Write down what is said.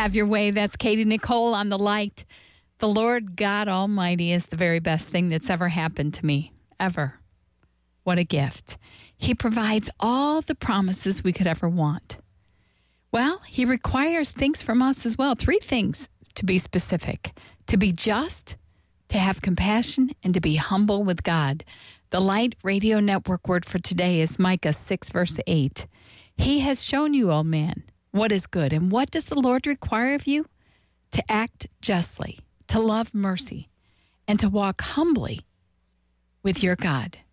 Have your way. That's Katie Nicole on The Light. The Lord God Almighty is the very best thing that's ever happened to me, ever. What a gift. He provides all the promises we could ever want. Well, he requires things from us as well. 3 things, to be specific. To be just, to have compassion, and to be humble with God. The Light Radio Network word for today is Micah 6, verse 8. He has shown you, O man, what is good. And what does the Lord require of you? To act justly, to love mercy, and to walk humbly with your God.